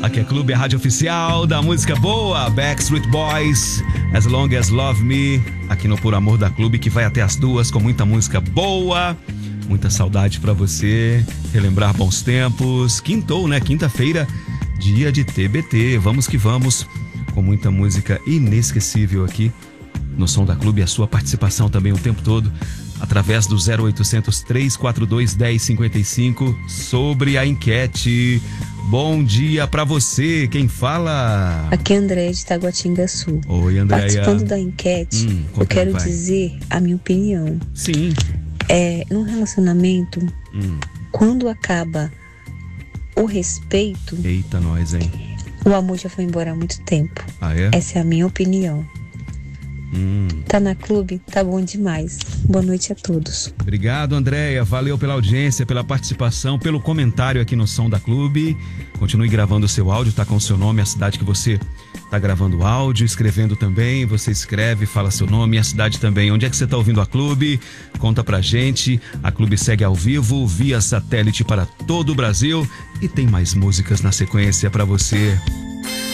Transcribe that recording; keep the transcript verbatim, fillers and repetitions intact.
Aqui é Clube, a rádio oficial da música boa, Backstreet Boys, As Long As Love Me, aqui no Por Amor da Clube, que vai até as duas com muita música boa, muita saudade pra você, relembrar bons tempos. Quintou, né? Quinta-feira, dia de T B T, vamos que vamos, com muita música inesquecível aqui no Som da Clube, a sua participação também o tempo todo, através do zero oitocentos, três quatro dois, um zero cinco cinco, sobre a enquete. Bom dia pra você, quem fala? Aqui é Andréia de Taguatinga Sul. Oi, Andréia. Participando da enquete, hum, eu quero vai. dizer a minha opinião. Sim. É, num relacionamento, hum. quando acaba o respeito... Eita, nós, hein? O amor já foi embora há muito tempo. Ah, é? Essa é a minha opinião. Hum. Tá na clube? Tá bom demais. Boa noite a todos. Obrigado, Andréia. Valeu pela audiência, pela participação, pelo comentário aqui no Som da Clube. Continue gravando o seu áudio, tá com o seu nome, a cidade que você tá gravando o áudio, escrevendo também. Você escreve, fala seu nome e a cidade também. Onde é que você tá ouvindo a Clube? Conta pra gente. A Clube segue ao vivo, via satélite para todo o Brasil. E tem mais músicas na sequência pra você.